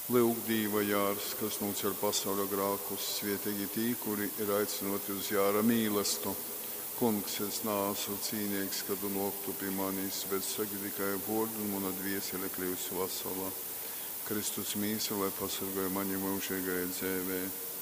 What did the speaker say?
Lūk, Dīva jārs, kas nūcer pasaulio grākus, svietīgi tī, kuri ir aicinoti uz jāra mīlestību. Kungs, es nāsu cīnieks, kad tu noktu pie manis, bet saki tikai vārdu, un mana dviesele kļūs vesela. Kristus mīsa, lai pasargāja mani mūžīgajai dzīvē.